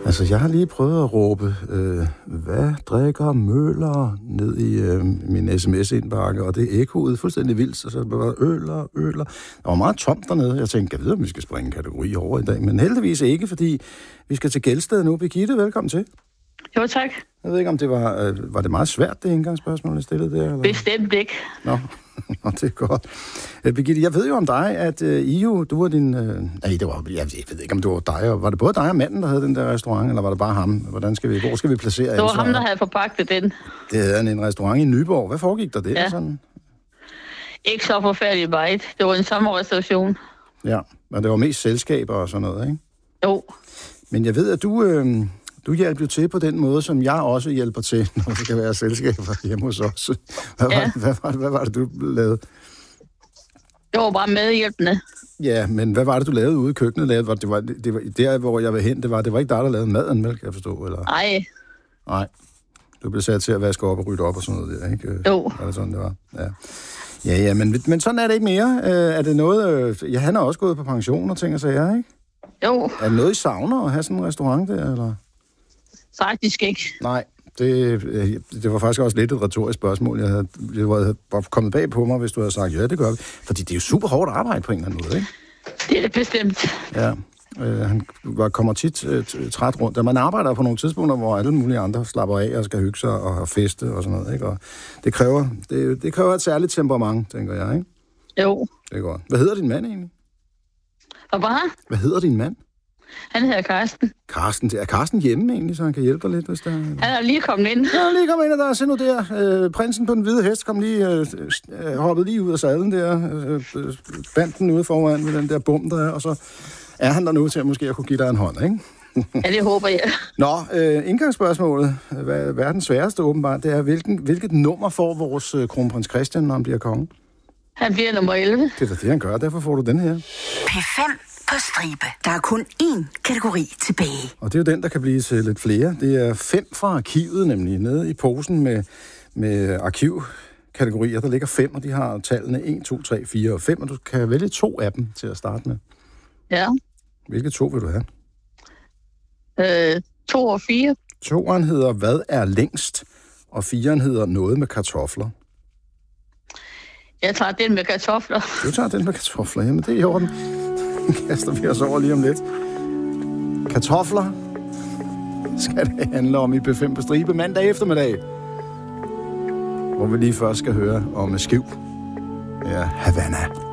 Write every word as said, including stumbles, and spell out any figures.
Altså, jeg har lige prøvet at råbe, øh, hvad drikker Møller ned i øh, min sms-indbakke, og det ekkoede fuldstændig vildt, så det var øller, øller. Der var meget tomt dernede. Jeg tænkte, jeg ved, om vi skal springe en kategori over i dag, men heldigvis ikke, fordi vi skal til Gelsted nu. Birgitte, velkommen til. Jo, tak. Jeg ved ikke, om det var, øh, var det meget svært, det indgangsspørgsmål, jeg stillede der? Eller? Bestemt ikke. Nå, Nå, det er godt. Øh, Birgitte, jeg ved jo om dig, at øh, I jo, du var din... Øh, nej, det var, jeg ved ikke, om det var dig. Og, var det både dig og manden, der havde den der restaurant, eller var det bare ham? Hvordan skal vi, hvor skal vi placere Det var ansvaret? ham, der havde forpagtet den. Det havde en restaurant i Nyborg. Hvad foregik der der? Ja. Sådan? Ikke så forfærdeligt meget. Det var en sommerrestauration. Ja, men det var mest selskaber og sådan noget, ikke? Jo. Men jeg ved, at du... Øh, Du hjælper jo til på den måde, som jeg også hjælper til, når der skal være selskaber hjemme hos os. Hvad var, Ja. det, hvad, var, det, hvad var det, du lavede? Det var bare medhjælpende. Ja, men hvad var det, du lavede ude i køkkenet? Lavede? Var, det, var, det var der, hvor jeg var hen, det var, det var ikke dig, der lavede maden, vel, kan jeg forstå? Eller? Nej. Nej. Du blev sat til at vaske op og rydde op og sådan noget der, ikke? Jo. Var det sådan, det var? Ja. Ja, ja, men, men sådan er det ikke mere. Øh, er det noget... Øh, ja, han er også gået på pension og ting og sager, ikke? Jo, Er det noget, I savner at have sådan en restaurant der, eller... faktisk ikke. Nej, det, øh, det var faktisk også lidt et retorisk spørgsmål. Jeg havde, jeg havde kommet bag på mig, hvis du havde sagt, ja, det gør vi. Fordi det er jo super hårdt arbejde på en eller anden måde, ikke? Det er det bestemt. Ja, øh, han var, kommer tit øh, træt rundt. Og man arbejder på nogle tidspunkter, hvor alle mulige andre slapper af og skal hygge sig og have feste og sådan noget, ikke? Og det kræver, det, det kræver et særligt temperament, tænker jeg, ikke? Jo. Det er godt. Hvad hedder din mand egentlig? Og bare, Hvad hedder din mand? han hedder Karsten. Karsten. Er Karsten hjemme egentlig, så han kan hjælpe dig lidt, hvis der... Han er lige kommet ind. Ja, lige kom ind, og der se nu der. Øh, prinsen på den hvide hest kom lige, øh, øh, hoppede lige ud af sadlen der, øh, øh, bandt den ude foran med den der bum der, og så er han der nu til at måske at kunne give dig en hånd, ikke? Ja, det håber jeg. Nå, øh, indgangsspørgsmålet, hvad er verdens sværeste åbenbart, det er, hvilken, hvilket nummer får vores øh, kronprins Christian, når han bliver konge? Han bliver nummer elleve. Det er da det, han gør, derfor får du den her. P fem på stribe. Der er kun én kategori tilbage. Og det er jo den, der kan blive til lidt flere. Det er fem fra arkivet, nemlig nede i posen med, med arkivkategorier. Der ligger fem, og de har tallene en, to, tre, fire og fem, og du kan vælge to af dem til at starte med. Ja. Hvilke to vil du have? Øh, to og fire. Toeren hedder, hvad er længst? Og fireren hedder, noget med kartofler. Jeg tager den med kartofler. Du tager den med kartofler. Jamen, det er i orden. Den kaster vi os over lige om lidt. Kartofler skal det handle om i P fem på stribe mandag eftermiddag. Hvor vi lige først skal høre om Skiv. Ja, Havana.